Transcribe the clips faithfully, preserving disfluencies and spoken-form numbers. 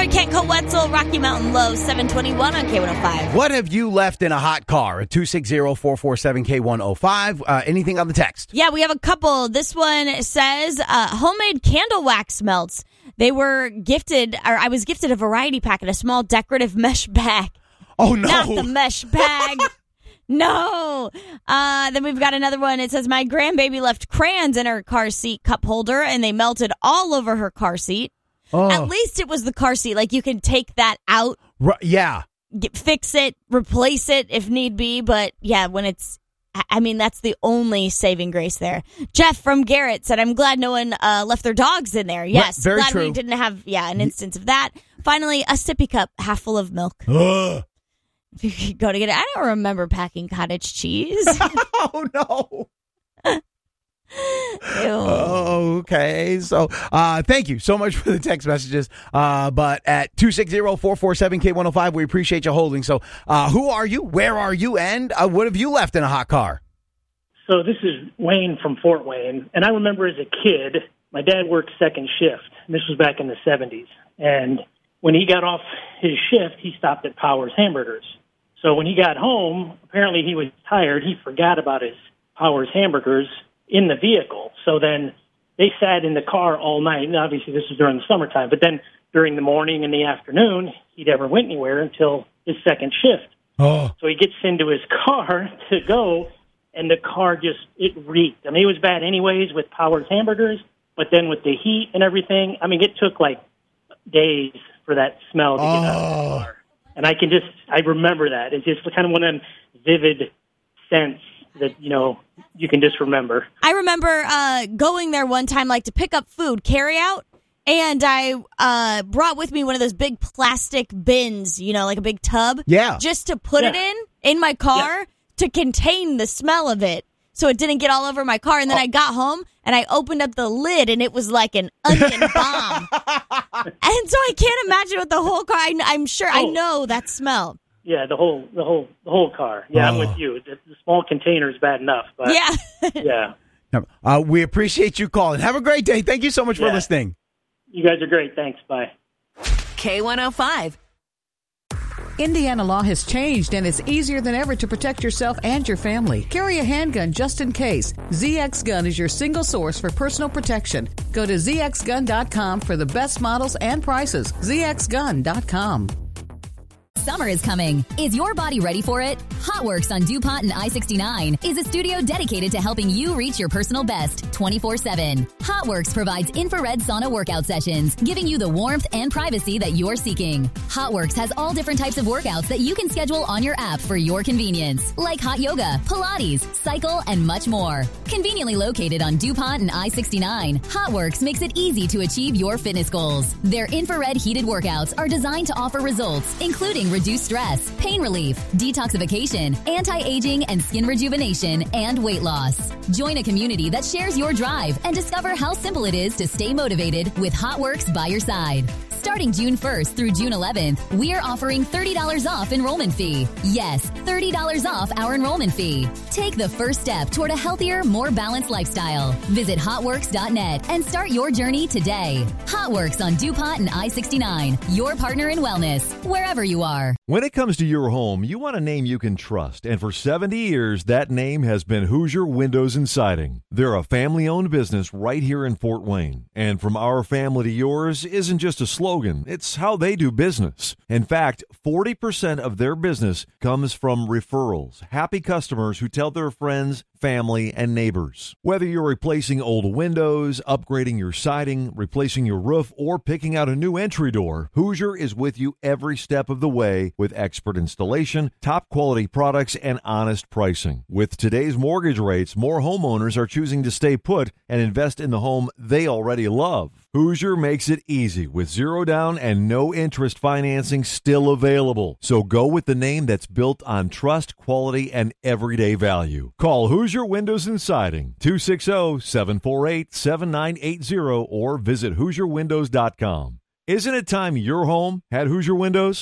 Troy Kent Wetzel, Rocky Mountain Low, seven twenty-one on K one oh five. What have you left in a hot car? At two six zero, four four seven, K one oh five. Uh, anything on the text? Yeah, we have a couple. This one says uh, homemade candle wax melts. They were gifted, or I was gifted a variety pack in a small decorative mesh bag. Oh, no. Not the mesh bag. No. Uh, then we've got another one. It says, my grandbaby left crayons in her car seat cup holder, and they melted all over her car seat. Oh. At least it was the car seat. Like, you can take that out. R- yeah. Get, fix it, replace it if need be. But, yeah, when it's, I mean, that's the only saving grace there. Jeff from Garrett said, I'm glad no one uh, left their dogs in there. Yes. Very glad true. we didn't have, yeah, an instance of that. Finally, a sippy cup half full of milk. Ugh. If you could go to get it. I don't remember packing cottage cheese. Oh, no. Oh, okay. So uh, thank you so much for the text messages. Uh, but at two six zero, four four seven, K one oh five, we appreciate you holding. So uh, who are you? Where are you? And uh, what have you left in a hot car? So this is Wayne from Fort Wayne. And I remember as a kid, my dad worked second shift. This was back in the seventies. And when he got off his shift, he stopped at Powers Hamburgers. So when he got home, apparently he was tired. He forgot about his Powers Hamburgers in the vehicle. So then they sat in the car all night. And obviously this was during the summertime. But then during the morning and the afternoon, he never went anywhere until his second shift. Oh. So he gets into his car to go, and the car just, it reeked. I mean, it was bad anyways with Powers Hamburgers, but then with the heat and everything, I mean, it took like days for that smell to get out of the car. And I can just, I remember that. It's just kind of one of them vivid scents that, you know, you can just remember. I remember uh, going there one time, like to pick up food, carry out, and I uh, brought with me one of those big plastic bins, you know, like a big tub. Yeah. Just to put Yeah. it in, in my car Yeah. to contain the smell of it. So it didn't get all over my car. And then oh. I got home and I opened up the lid and it was like an onion bomb. And so I can't imagine what the whole car, I, I'm sure, oh. I know that smell. Yeah, the whole, the whole, the whole car. Yeah, oh. I'm with you. The, the small container is bad enough, but yeah. yeah. Uh, we appreciate you calling. Have a great day. Thank you so much yeah. for listening. You guys are great. Thanks. Bye. K one oh five. Indiana law has changed, and it's easier than ever to protect yourself and your family. Carry a handgun just in case. Z X Gun is your single source for personal protection. Go to z x gun dot com for the best models and prices. z x gun dot com. Summer is coming. Is your body ready for it? HotWorks on DuPont and I sixty-nine is a studio dedicated to helping you reach your personal best twenty-four seven. HotWorks provides infrared sauna workout sessions, giving you the warmth and privacy that you're seeking. HotWorks has all different types of workouts that you can schedule on your app for your convenience, like hot yoga, Pilates, cycle, and much more. Conveniently located on DuPont and I sixty-nine, HotWorks makes it easy to achieve your fitness goals. Their infrared heated workouts are designed to offer results, including reduced stress, pain relief, detoxification, anti-aging and skin rejuvenation, and weight loss. Join a community that shares your drive and discover how simple it is to stay motivated with HotWorks by your side. Starting June first through June eleventh, we are offering thirty dollars off enrollment fee. Yes, thirty dollars off our enrollment fee. Take the first step toward a healthier, more balanced lifestyle. Visit hotworks dot net and start your journey today. HotWorks on DuPont and I sixty-nine, your partner in wellness, wherever you are. When it comes to your home, you want a name you can trust, and for seventy years, that name has been Hoosier Windows and Siding. They're a family-owned business right here in Fort Wayne, and from our family to yours isn't just a slogan. It's how they do business. In fact, forty percent of their business comes from referrals, happy customers who tell their friends, family, and neighbors. Whether you're replacing old windows, upgrading your siding, replacing your roof, or picking out a new entry door, Hoosier is with you every step of the way with expert installation, top quality products, and honest pricing. With today's mortgage rates, more homeowners are choosing to stay put and invest in the home they already love. Hoosier makes it easy with zero down and no interest financing still available. So go with the name that's built on trust, quality, and everyday value. Call Hoosier Windows and Siding, two six zero, seven four eight, seven nine eight zero, or visit hoosier windows dot com. Isn't it time your home had Hoosier Windows?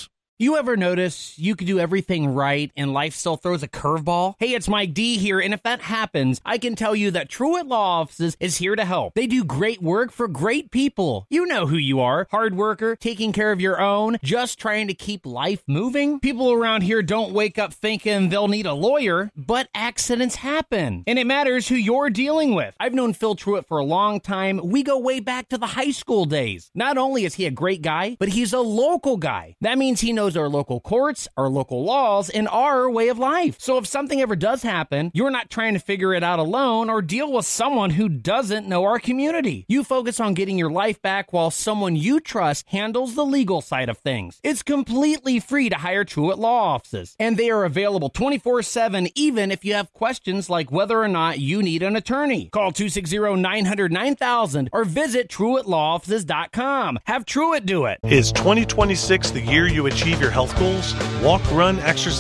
You ever notice you could do everything right and life still throws a curveball? Hey, it's Mike D here, and if that happens, I can tell you that Truett Law Offices is here to help. They do great work for great people. You know who you are. Hard worker, taking care of your own, just trying to keep life moving. People around here don't wake up thinking they'll need a lawyer, but accidents happen. And it matters who you're dealing with. I've known Phil Truett for a long time. We go way back to the high school days. Not only is he a great guy, but he's a local guy. That means he knows our local courts, our local laws, and our way of life. So if something ever does happen, you're not trying to figure it out alone or deal with someone who doesn't know our community. You focus on getting your life back while someone you trust handles the legal side of things. It's completely free to hire Truett Law Offices, and they are available twenty-four seven, even if you have questions like whether or not you need an attorney. Call two six zero, nine hundred, nine thousand or visit Truett Law Offices dot com. Have Truett do it. Is twenty twenty-six the year you achieve your health goals? Walk, run, exercise,